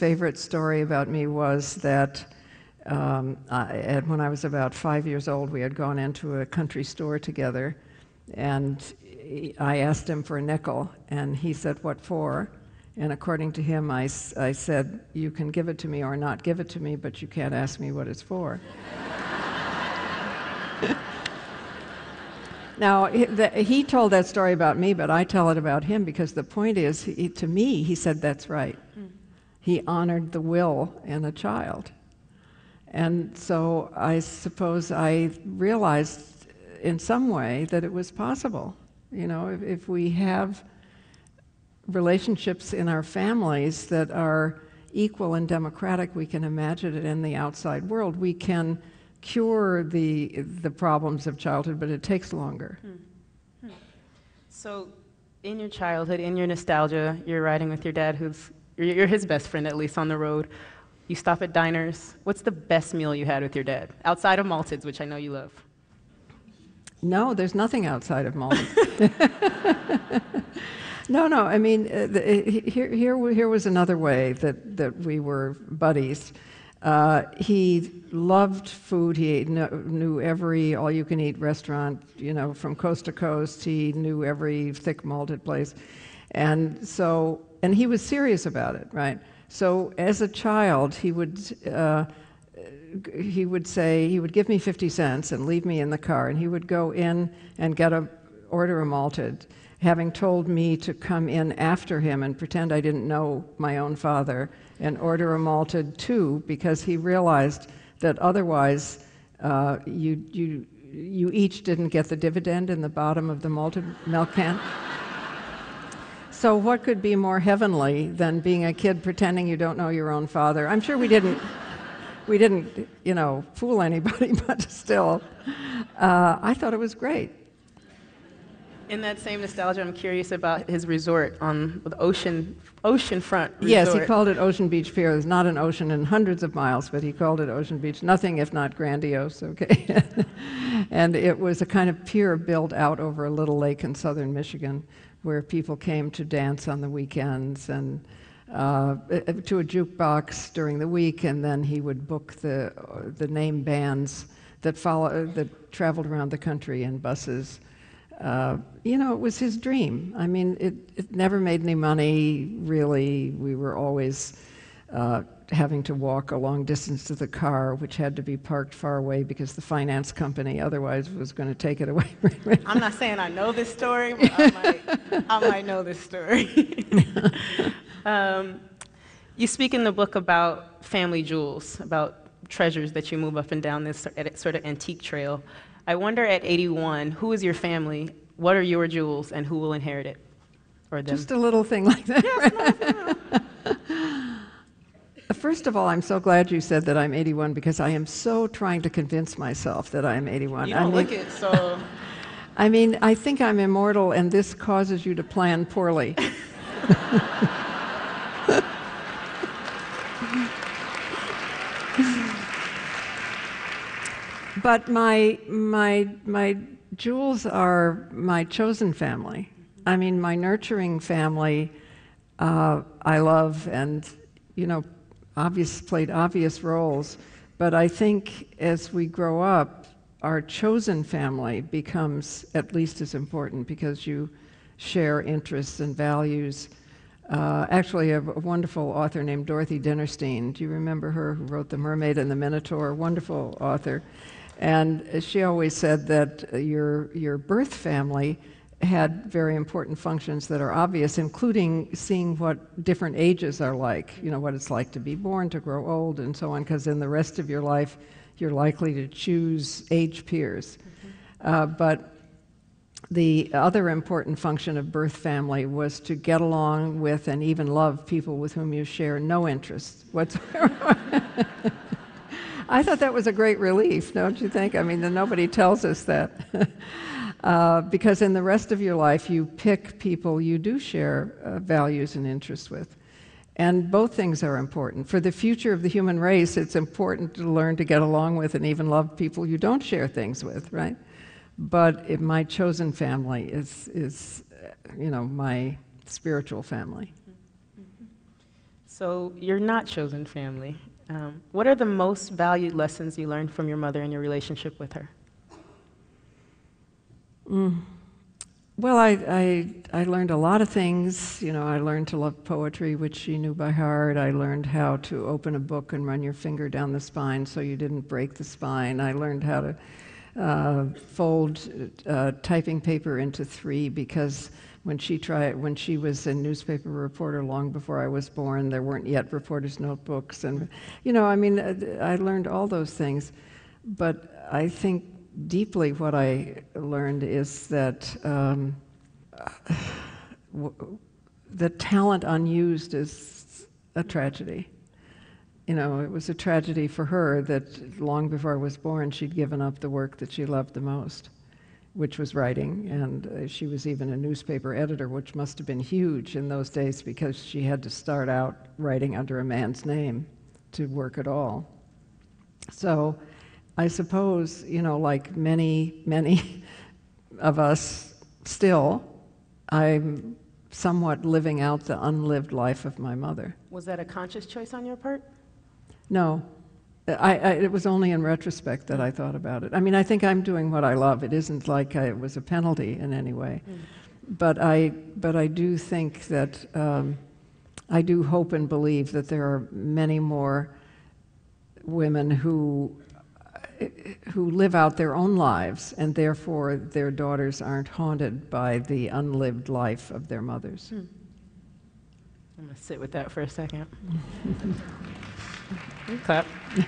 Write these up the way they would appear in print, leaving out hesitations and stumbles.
favorite story about me was that when I was about 5 years old, we had gone into a country store together, and I asked him for a nickel, and he said, "What for?" And according to him, I said, "You can give it to me or not give it to me, but you can't ask me what it's for." Now, he told that story about me, but I tell it about him because the point is, to me, he said, "That's right." He honored the will in a child. And so I suppose I realized in some way that it was possible. You know, if we have relationships in our families that are equal and democratic, we can imagine it in the outside world. We can cure the problems of childhood, but it takes longer. So in your childhood, in your nostalgia, you're riding with your dad, you're his best friend, at least on the road. You stop at diners. What's the best meal you had with your dad? Outside of Malted's, which I know you love. No, there's nothing outside of Malted's. No, I mean, here was another way that we were buddies. He loved food. He knew every all-you-can-eat restaurant, you know, from coast to coast. He knew every thick malted place. And he was serious about it, right? So as a child, he would give me 50 cents and leave me in the car, and he would go in and order a malted, having told me to come in after him and pretend I didn't know my own father and order a malted too, because he realized that otherwise you each didn't get the dividend in the bottom of the malted milk can. So what could be more heavenly than being a kid pretending you don't know your own father? I'm sure we didn't, you know, fool anybody, but still, I thought it was great. In that same nostalgia, I'm curious about his resort on the oceanfront resort. Yes, he called it Ocean Beach Pier. There's not an ocean in hundreds of miles, but he called it Ocean Beach. Nothing if not grandiose, okay? And it was a kind of pier built out over a little lake in southern Michigan where people came to dance on the weekends and to a jukebox during the week, and then he would book the name bands that traveled around the country in buses. You know, it was his dream. I mean, it never made any money, really. We were always having to walk a long distance to the car, which had to be parked far away because the finance company otherwise was going to take it away. I'm not saying I know this story, but I might know this story. You speak in the book about family jewels, about treasures that you move up and down this sort of antique trail. I wonder at 81, who is your family? What are your jewels, and who will inherit it? Or them? Just a little thing like that. Yes, First of all, I'm so glad you said that I'm 81 because I am so trying to convince myself that I'm 81. You don't look it, so. I mean, I think I'm immortal, and this causes you to plan poorly. But my jewels are my chosen family. I mean, my nurturing family, I love, and you know, played obvious roles. But I think as we grow up, our chosen family becomes at least as important because you share interests and values. Actually, a wonderful author named Dorothy Dinnerstein. Do you remember her, who wrote The Mermaid and the Minotaur? Wonderful author. And she always said that your birth family had very important functions that are obvious, including seeing what different ages are like, you know, what it's like to be born, to grow old, and so on, because in the rest of your life, you're likely to choose age peers. But the other important function of birth family was to get along with and even love people with whom you share no interests whatsoever. I thought that was a great relief, don't you think? I mean, nobody tells us that. Because in the rest of your life, you pick people you do share values and interests with. And both things are important. For the future of the human race, it's important to learn to get along with and even love people you don't share things with, right? But my chosen family is you know, my spiritual family. So you're not chosen family. What are the most valued lessons you learned from your mother and your relationship with her? Well, I learned a lot of things. You know, I learned to love poetry, which she knew by heart. I learned how to open a book and run your finger down the spine so you didn't break the spine. I learned how to fold typing paper into three, because when she was a newspaper reporter long before I was born, there weren't yet reporters' notebooks. And, you know, I mean, I learned all those things. But I think deeply what I learned is that the talent unused is a tragedy. You know, it was a tragedy for her that long before I was born, she'd given up the work that she loved the most, which was writing, and she was even a newspaper editor, which must have been huge in those days because she had to start out writing under a man's name to work at all. So I suppose, you know, like many, many of us still, I'm somewhat living out the unlived life of my mother. Was that a conscious choice on your part? No. It was only in retrospect that I thought about it. I mean, I think I'm doing what I love. It isn't like it was a penalty in any way. But I do think that, I do hope and believe that there are many more women who live out their own lives, and therefore their daughters aren't haunted by the unlived life of their mothers. I'm going to sit with that for a second. Clap.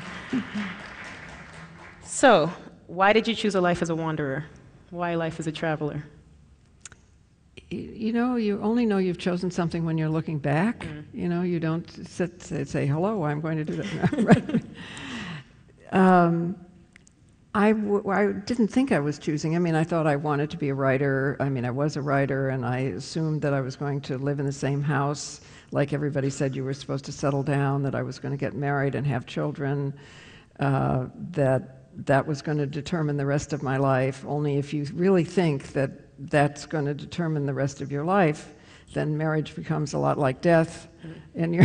So, why did you choose a life as a wanderer? Why life as a traveler? You know, you only know you've chosen something when you're looking back. You know, you don't say, hello, I'm going to do that. Right. I didn't think I was choosing. I mean, I thought I wanted to be a writer. I mean, I was a writer, and I assumed that I was going to live in the same house. Like everybody said, you were supposed to settle down, that I was going to get married and have children, that was going to determine the rest of my life. Only if you really think that that's going to determine the rest of your life, then marriage becomes a lot like death. And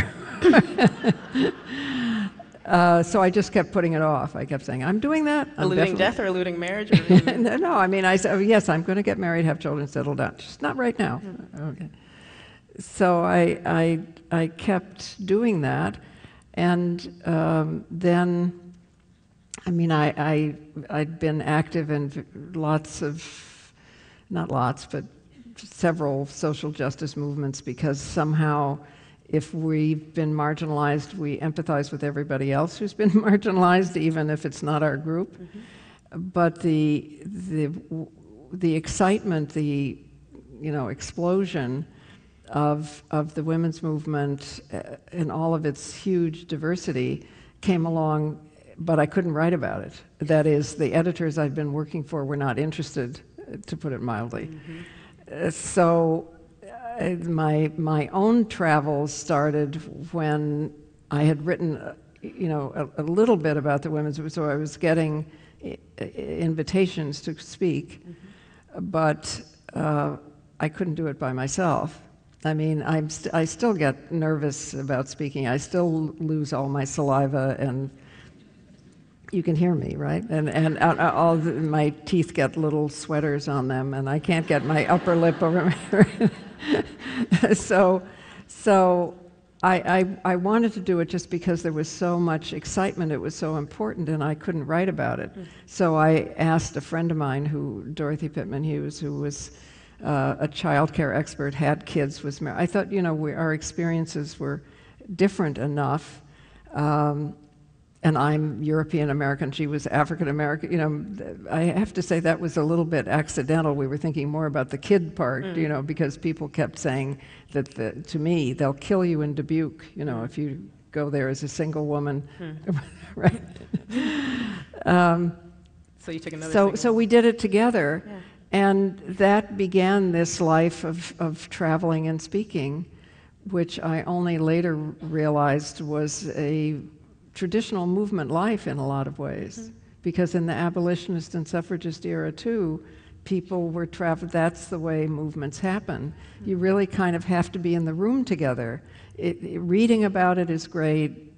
so I just kept putting it off. I kept saying, I'm doing that. Eluding death or eluding marriage? Or No, I mean, I said, oh, yes, I'm going to get married, have children, settle down. Just not right now. Okay. So I kept doing that, and then, I mean, I'd been active in not lots, but several social justice movements, because somehow, if we've been marginalized, we empathize with everybody else who's been marginalized, even if it's not our group. But the excitement, the explosion of the women's movement and all of its huge diversity came along, but I couldn't write about it. That is, the editors I'd been working for were not interested, to put it mildly. So my own travels started when I had written, a little bit about the women's, so I was getting invitations to speak, but I couldn't do it by myself. I mean, I still get nervous about speaking. I still lose all my saliva, and you can hear me, right? And my teeth get little sweaters on them, and I can't get my upper lip over my. So I wanted to do it just because there was so much excitement. It was so important, and I couldn't write about it. So I asked a friend of mine, Dorothy Pittman Hughes, who was a child care expert, had kids, was married. I thought, our experiences were different enough. And I'm European American, she was African American. I have to say that was a little bit accidental. We were thinking more about the kid part, because people kept saying that to me, they'll kill you in Dubuque, if you go there as a single woman, right? So you took another. So we did it together. Yeah. And that began this life of traveling and speaking, which I only later realized was a traditional movement life in a lot of ways. Because in the abolitionist and suffragist era too, people were traveling. That's the way movements happen. You really kind of have to be in the room together. Reading about it is great.